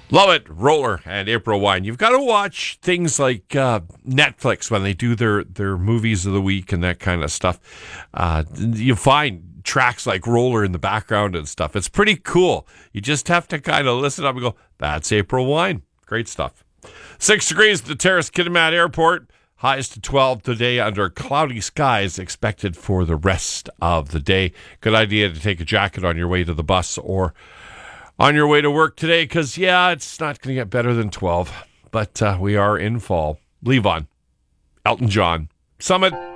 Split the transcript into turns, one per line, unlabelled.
Love it, Roller and April Wine. You've got to watch things like Netflix when they do their movies of the week and that kind of stuff. You find tracks like Roller in the background and stuff. It's pretty cool. You just have to kind of listen up and go, that's April Wine. Great stuff. 6 degrees at the Terrace Kitimat Airport. Highs to 12 today under cloudy skies expected for the rest of the day. Good idea to take a jacket on your way to the bus or on your way to work today because, yeah, it's not going to get better than 12. But we are in fall. Leave on. Elton John. Summit.